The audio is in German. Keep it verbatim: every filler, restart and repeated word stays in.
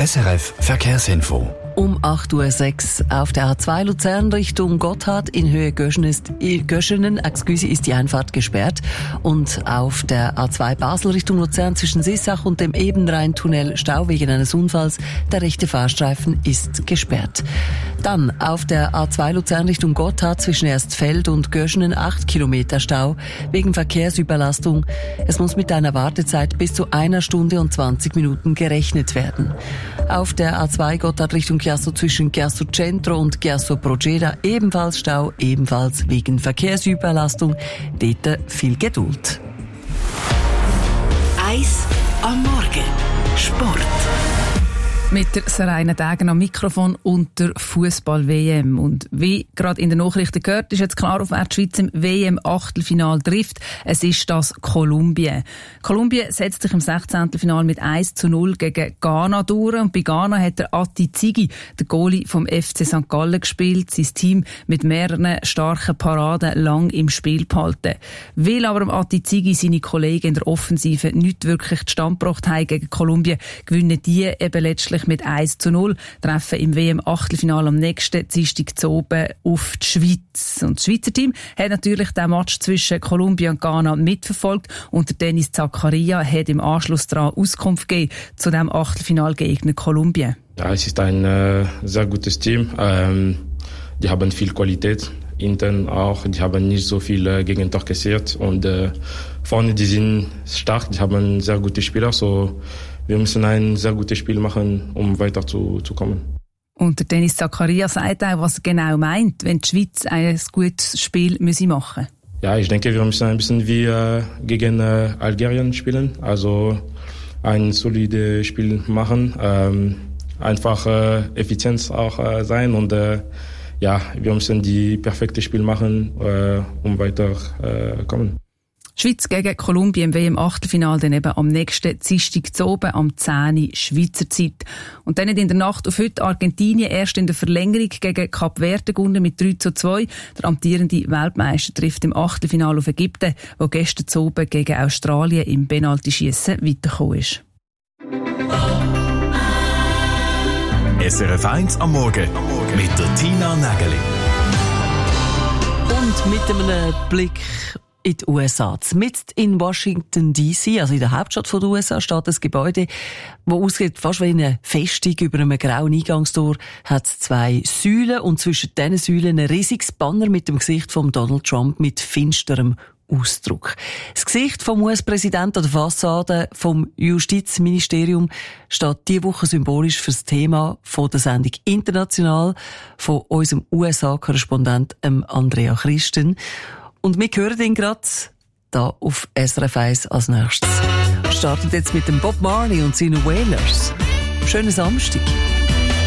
S R F Verkehrsinfo. Um acht Uhr sechs auf der A zwei Luzern Richtung Gotthard in Höhe Göschen ist, Göschenen excuse, ist die Einfahrt gesperrt. Und auf der A zwei Basel Richtung Luzern zwischen Sissach und dem Ebenrhein-Tunnel Stau wegen eines Unfalls. Der rechte Fahrstreifen ist gesperrt. Dann auf der A zwei Luzern Richtung Gotthard zwischen Erstfeld und Göschenen acht Kilometer Stau wegen Verkehrsüberlastung. Es muss mit einer Wartezeit bis zu einer Stunde und zwanzig Minuten gerechnet werden. Auf der A zwei Gotthard Richtung Chiasso zwischen Chiasso Centro und Chiasso Proceda ebenfalls Stau, ebenfalls wegen Verkehrsüberlastung. Dort viel Geduld. Eis am Morgen. Sport. Mit der Seraina Degen am Mikrofon und der Fußball-W M. Und wie gerade in den Nachrichten gehört, ist jetzt klar, auf wer die Schweiz im W M-Achtelfinal trifft. Es ist das Kolumbien. Kolumbien setzt sich im Sechzehntelfinal mit eins zu null gegen Ghana durch. Und bei Ghana hat der Ati Zigi, der Goalie vom F C Sankt Gallen, gespielt. Sein Team mit mehreren starken Paraden lang im Spiel behalten. Weil aber Ati Zigi seine Kollegen in der Offensive nicht wirklich zustande gebracht haben gegen Kolumbien, gewinnen die eben letztlich mit eins zu null, treffen im W M-Achtelfinale am nächsten Dienstag zu oben auf die Schweiz. Und das Schweizer Team hat natürlich den Match zwischen Kolumbien und Ghana mitverfolgt und der Dennis Zakaria hat im Anschluss daran Auskunft gegeben zu dem Achtelfinalgegner Kolumbien. Ja, es ist ein äh, sehr gutes Team. Ähm, die haben viel Qualität, intern auch. Die haben nicht so viel äh, Gegentor kassiert und äh, vorne die sind stark. Die haben sehr gute Spieler. So wir müssen ein sehr gutes Spiel machen, um weiter zu, zu kommen. Und der Dennis Zakaria sagt auch, was er genau meint, wenn die Schweiz ein gutes Spiel müsse machen. Ja, ich denke, wir müssen ein bisschen wie äh, gegen äh, Algerien spielen. Also ein solides Spiel machen, ähm, einfach äh, Effizienz auch äh, sein und äh, ja, wir müssen die perfekte Spiel machen, äh, um weiter äh, kommen. Schweiz gegen Kolumbien im W M-Achtelfinale dann eben am nächsten Dienstag zu oben am zehn Uhr Schweizer Zeit. Und dann in der Nacht auf heute Argentinien erst in der Verlängerung gegen Kap Verde gewonnen mit drei zu zwei. Der amtierende Weltmeister trifft im Achtelfinale auf Ägypten, wo gestern zu oben gegen Australien im Penaltyschiessen weitergekommen ist. S R F eins am Morgen mit der Tina Nägeli. Und mit einem Blick in die U S A. Mitten in Washington D C, also in der Hauptstadt der U S A, steht ein Gebäude, das aussieht fast wie eine Festung über einem grauen Eingangstor, hat zwei Säulen und zwischen diesen Säulen ein riesiges Banner mit dem Gesicht von Donald Trump mit finsterem Ausdruck. Das Gesicht vom U S-Präsidenten an der Fassade vom Justizministerium steht diese Woche symbolisch für das Thema von der Sendung International von unserem U S A-Korrespondent Andrea Christen. Und wir hören ihn gerade da auf S R F eins als nächstes. Wir starten jetzt mit dem Bob Marley und seinen Wailers. Schönen Samstag.